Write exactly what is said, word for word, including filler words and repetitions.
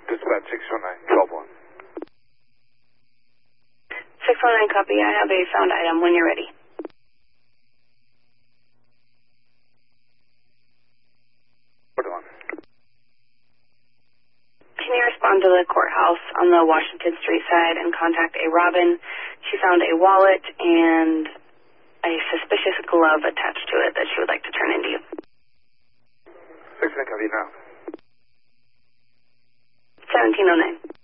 Dispatch six oh nine, twelve one. six oh nine, copy. I have a found item when you're ready. Can you respond to the courthouse on the Washington Street side and contact a Robin? She found a wallet and a suspicious glove attached to it that she would like to turn into you. six oh nine, copy now. seventeen oh nine.